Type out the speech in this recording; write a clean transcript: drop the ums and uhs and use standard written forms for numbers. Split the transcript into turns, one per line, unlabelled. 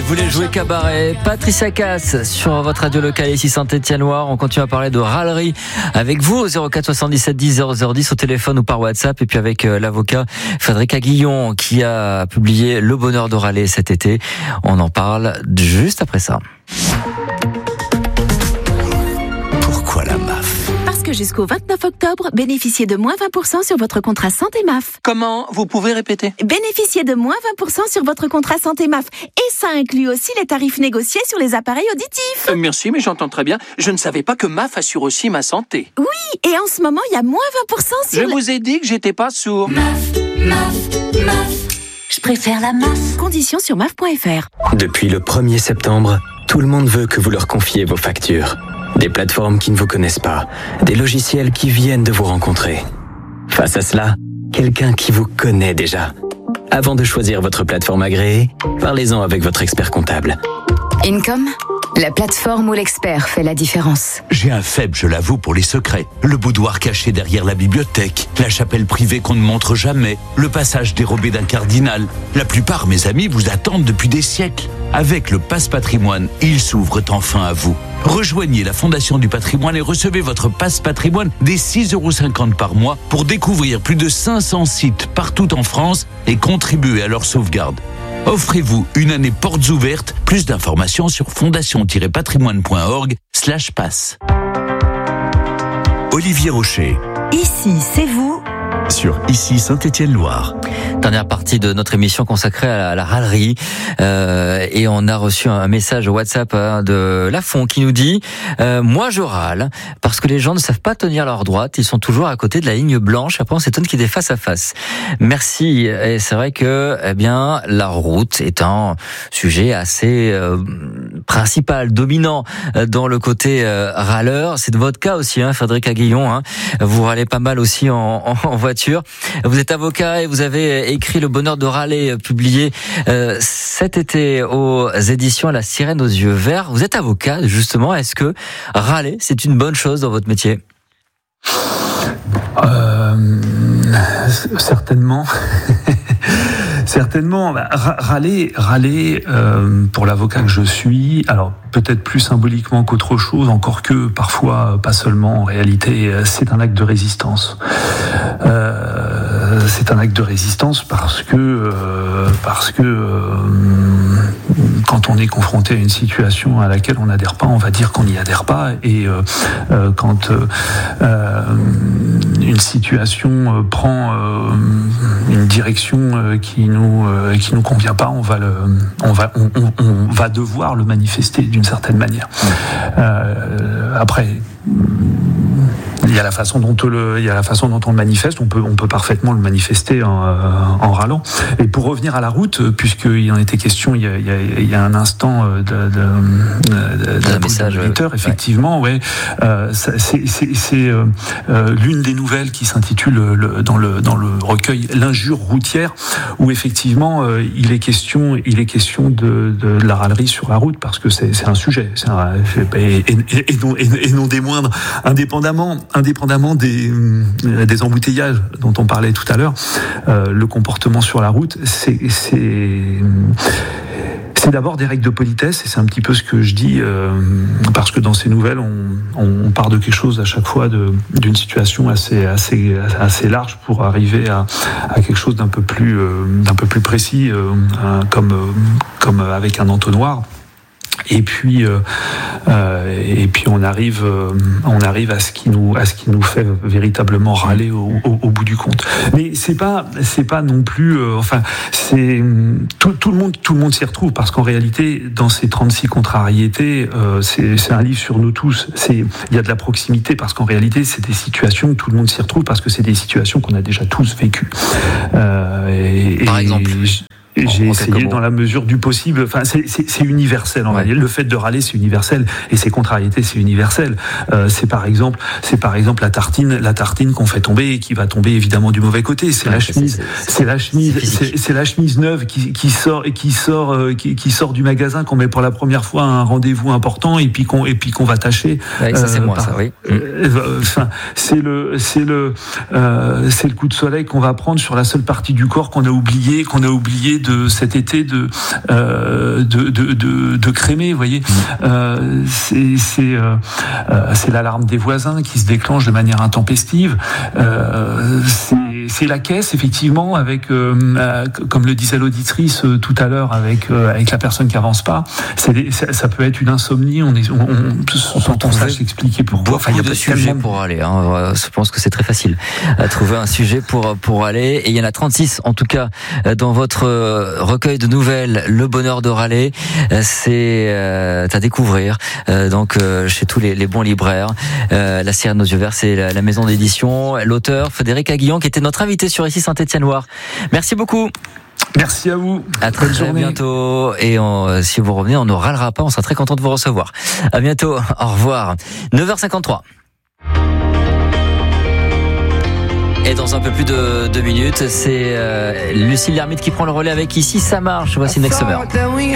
vous voulez jouer cabaret, Patricia Cass sur votre radio locale ici Saint-Étienne-Loire. On continue à parler de râlerie avec vous au 04 77 10 0010 au téléphone ou par WhatsApp. Et puis avec l'avocat Frédéric Aguillon qui a publié Le bonheur de râler cet été. On en parle juste après ça.
Pourquoi la MAF ?
Parce que jusqu'au 29 octobre, bénéficiez de moins 20% sur votre contrat santé MAF.
Comment ? Vous pouvez répéter ?
Bénéficiez de moins 20% sur votre contrat santé MAF. Et ça inclut aussi les tarifs négociés sur les appareils auditifs.
Merci, mais j'entends très bien. Je ne savais pas que MAF assure aussi ma santé.
Oui, et en ce moment, il y a moins 20% sur...
Je vous ai dit que j'étais pas sourd.
MAF. Je préfère la MAF. Conditions sur MAF.fr.
Depuis le 1er septembre, tout le monde veut que vous leur confiez vos factures. Des plateformes qui ne vous connaissent pas, des logiciels qui viennent de vous rencontrer. Face à cela, quelqu'un qui vous connaît déjà. Avant de choisir votre plateforme agréée, parlez-en avec votre expert comptable.
Income, la plateforme où l'expert fait la différence.
J'ai un faible, je l'avoue, pour les secrets. Le boudoir caché derrière la bibliothèque, la chapelle privée qu'on ne montre jamais, le passage dérobé d'un cardinal. La plupart, mes amis, vous attendent depuis des siècles. Avec le Pass Patrimoine, ils s'ouvrent enfin à vous. Rejoignez la Fondation du Patrimoine et recevez votre Pass Patrimoine dès 6,50 € par mois pour découvrir plus de 500 sites partout en France et contribuer à leur sauvegarde. Offrez-vous une année portes ouvertes. Plus d'informations sur fondation-patrimoine.org/pass. Olivier Rocher.
Ici, c'est vous.
Sur Ici Saint-Étienne-Loire.
Dernière partie de notre émission consacrée à la râlerie. Et on a reçu un message WhatsApp de Lafont qui nous dit moi je râle parce que les gens ne savent pas tenir leur droite. Ils sont toujours à côté de la ligne blanche. Après on s'étonne qu'il y ait des face à face. Merci. Et c'est vrai que la route est un sujet assez principal, dominant dans le côté râleur. C'est de votre cas aussi, Frédéric Aguillon. Vous râlez pas mal aussi en voiture. Vous êtes avocat et vous avez écrit Le bonheur de râler, publié cet été aux éditions La Sirène aux yeux verts. Vous êtes avocat, justement. Est-ce que râler, c'est une bonne chose dans votre métier ?
Certainement. Certainement. Râler, pour l'avocat que je suis, alors peut-être plus symboliquement qu'autre chose, encore que parfois pas seulement, en réalité, c'est un acte de résistance. C'est un acte de résistance parce que quand on est confronté à une situation à laquelle on n'adhère pas, on va dire qu'on n'y adhère pas, et quand une situation prend une direction qui nous convient pas, on va devoir le manifester d'une certaine manière. Après, il y a la façon dont on le manifeste. On peut parfaitement le manifester en râlant. Et pour revenir à la route, puisqu'il en était question il y a un instant d'un message auditeur, effectivement, ouais. C'est l'une des nouvelles qui s'intitule dans le recueil L'injure routière, où effectivement il est question de la râlerie sur la route, parce que c'est un sujet, et non des moindres, indépendamment des embouteillages dont on parlait tout à l'heure. Le comportement sur la route, c'est d'abord des règles de politesse, et c'est un petit peu ce que je dis, parce que dans ces nouvelles, on part de quelque chose à chaque fois d'une situation assez large pour arriver à quelque chose d'un peu plus précis, comme avec un entonnoir. Et puis on arrive à ce qui nous fait véritablement râler au bout du compte. Mais c'est pas non plus, c'est tout le monde s'y retrouve, parce qu'en réalité, dans ces 36 contrariétés, c'est un livre sur nous tous. Il y a de la proximité, parce qu'en réalité, c'est des situations où tout le monde s'y retrouve, parce que c'est des situations qu'on a déjà tous vécues.
Par exemple.
J'ai essayé dans la mesure du possible. Enfin, c'est universel en réalité. Le fait de râler, c'est universel, et ces contrariétés, c'est universel. C'est par exemple la tartine qu'on fait tomber et qui va tomber évidemment du mauvais côté. C'est la chemise neuve qui sort du magasin, qu'on met pour la première fois à un rendez-vous important, et puis qu'on va tâcher.
Ouais, ça c'est moi, ça, oui.
C'est le coup de soleil qu'on va prendre sur la seule partie du corps qu'on a oublié de Crémé, vous voyez. C'est l'alarme des voisins qui se déclenche de manière intempestive. C'est la caisse, effectivement, avec, comme le disait l'auditrice tout à l'heure, avec la personne qui avance pas. Ça peut être une insomnie. On sache expliquer pourquoi.
Il y a de sujets pour aller. Je pense que c'est très facile à trouver un sujet pour aller. Et il y en a 36, en tout cas, dans votre recueil de nouvelles, Le Bonheur de râler. C'est à découvrir. Donc chez tous les bons libraires. La Sirène aux yeux verts, c'est la maison d'édition. L'auteur Frédéric Aguillon, qui était notre invité sur Ici Saint-Étienne-Loire. Merci beaucoup.
Merci à vous.
À très bientôt. Et si vous revenez, on ne râlera pas. On sera très content de vous recevoir. À bientôt. Au revoir. 9h53. Et dans un peu plus de 2 minutes, c'est Lucille Lermite qui prend le relais avec Ici ça marche. Voici Next Summer.